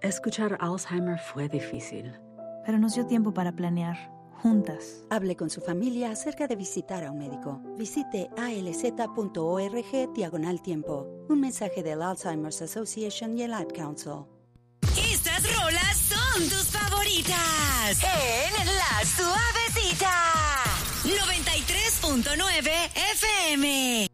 Escuchar Alzheimer fue difícil. Pero nos dio tiempo para planear, juntas. Hable con su familia acerca de visitar a un médico. Visite alz.org/tiempo. Un mensaje del Alzheimer's Association y el Ad Council. Estas rolas son tus favoritas en La Suavecita 93.9 FM.